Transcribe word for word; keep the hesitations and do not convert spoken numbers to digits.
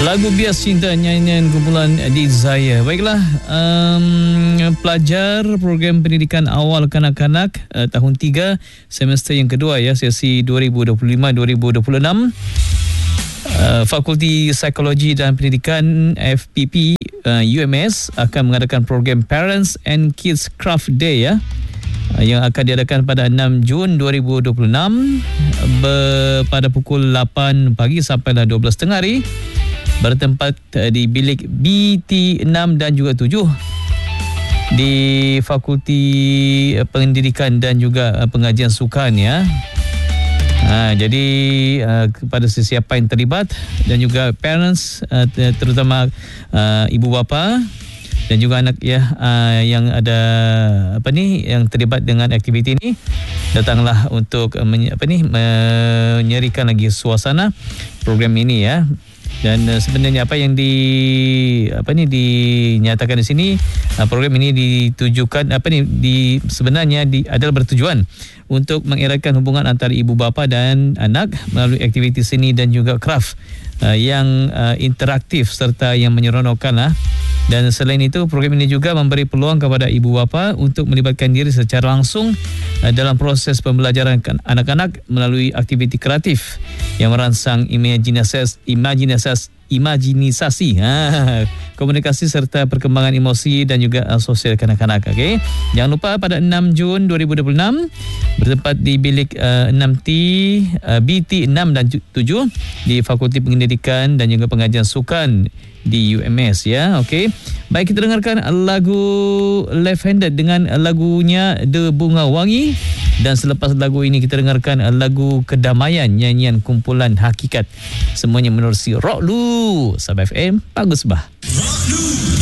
Lagu Bias Cinta, nyanyian kumpulan Desire. Baiklah, um, pelajar program pendidikan awal kanak-kanak uh, tahun tiga semester yang kedua ya, sesi dua ribu dua puluh lima dua ribu dua puluh enam. Uh, Fakulti Psikologi dan Pendidikan F P P uh, U M S akan mengadakan program Parents and Kids Craft Day ya, uh, yang akan diadakan pada enam Jun dua ribu dua puluh enam ber, pada pukul lapan pagi sampai dua belas tengah hari, bertempat uh, di bilik B T enam dan juga tujuh di Fakulti uh, Pendidikan dan juga uh, Pengajian Sukan ya. Ha, jadi uh, kepada sesiapa yang terlibat dan juga parents uh, terutama uh, ibu bapa dan juga anak ya uh, yang ada apa ni yang terlibat dengan aktiviti ini, datanglah untuk uh, menye, apa ni menyerikan lagi suasana program ini ya. Dan uh, sebenarnya apa yang di apa ni dinyatakan di sini, uh, program ini ditujukan apa ni di sebenarnya di adalah bertujuan untuk mengeratkan hubungan antara ibu bapa dan anak melalui aktiviti seni dan juga kraft uh, yang uh, interaktif serta yang menyeronokkan lah. Dan selain itu, program ini juga memberi peluang kepada ibu bapa untuk melibatkan diri secara langsung uh, dalam proses pembelajaran anak-anak melalui aktiviti kreatif yang merangsang imajinasi imajinasi imajinisasi, ha, komunikasi serta perkembangan emosi dan juga uh, sosial kanak-kanak. Okey, jangan lupa pada enam Jun dua ribu dua puluh enam bertempat di bilik uh, enam T uh, B T enam dan tujuh di Fakulti Pendidikan dan juga Pengajian Sukan di U M S ya. Okey, baik, kita dengarkan lagu Left Handed dengan lagunya The Bunga Wangi, dan selepas lagu ini kita dengarkan lagu Kedamaian, nyanyian kumpulan Hakikat. Semuanya menerusi Rock Lu Sabah F M, bagus bah. Rock Lu.